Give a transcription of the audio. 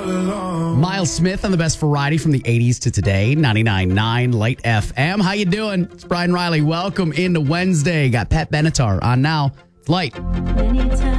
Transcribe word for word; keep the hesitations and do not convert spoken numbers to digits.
Miles Smith on the best variety from the eighties to today, ninety-nine point nine Light F M. How you doing? It's Brian Riley. Welcome into Wednesday. Got Pat Benatar on now. Light.